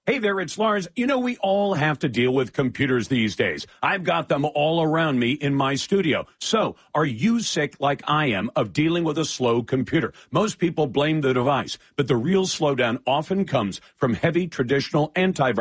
Hey there, it's Lars. You know, we all have to deal with computers these days. I've got them all around me in my studio. So, are you sick like I am of dealing with a slow computer? Most people blame the device, but the real slowdown often comes from heavy traditional antivirus